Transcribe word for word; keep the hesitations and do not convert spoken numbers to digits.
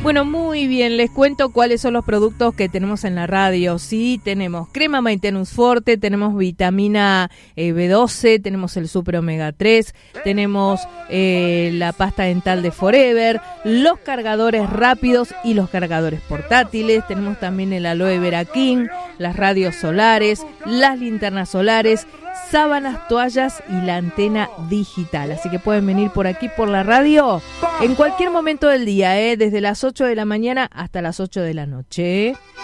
Bueno, muy bien, les cuento cuáles son los productos que tenemos en la radio. Sí, tenemos crema Maintenance Forte, tenemos vitamina eh, B doce, tenemos el Super Omega tres, tenemos eh, la pasta dental de Forever, los cargadores rápidos y los cargadores portátiles, tenemos también el Aloe Vera King, las radios solares, las linternas solares, sábanas, toallas y la antena digital. Así que pueden venir por aquí por la radio en cualquier momento del día, ¿eh? Desde las ocho de la mañana hasta las ocho de la noche.